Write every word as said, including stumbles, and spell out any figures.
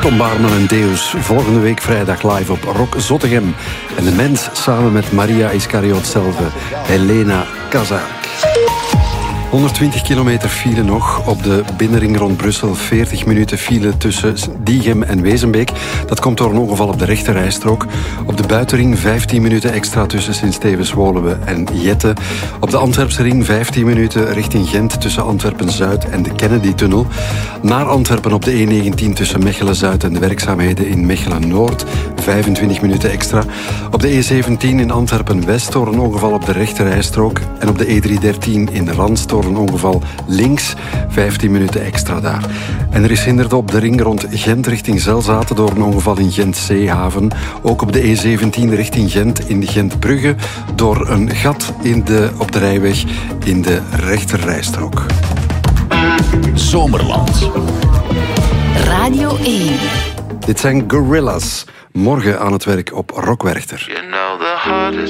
Tom Baarman en Deus. Volgende week vrijdag live op Rock Zottegem. En de mens samen met Maria Iscariot zelf, Helena Kazak. honderdtwintig kilometer file nog op de binnenring rond Brussel. veertig minuten file tussen Diegem en Wezenbeek. Dat komt door een ongeval op de rechterrijstrook. Op de buitenring vijftien minuten extra tussen Sint-Stevens-Woluwe en Jette. Op de Antwerpse ring vijftien minuten richting Gent tussen Antwerpen-Zuid en de Kennedy-tunnel. Naar Antwerpen op de E negentien tussen Mechelen-Zuid en de werkzaamheden in Mechelen-Noord. vijfentwintig minuten extra. Op de E zeventien in Antwerpen-West door een ongeval op de rechterrijstrook. En op de E driehonderddertien in Rans door een ongeval links, vijftien minuten extra daar. En er is hinderd op de ring rond Gent richting Zelzaten door een ongeval in Gent-Zeehaven. Ook op de E zeventien richting Gent in Gent-Brugge door een gat in de, op de rijweg in de rechterrijstrook. Zomerland. Radio één. Dit zijn Gorillaz. Morgen aan het werk op Rock Werchter. You know the heart is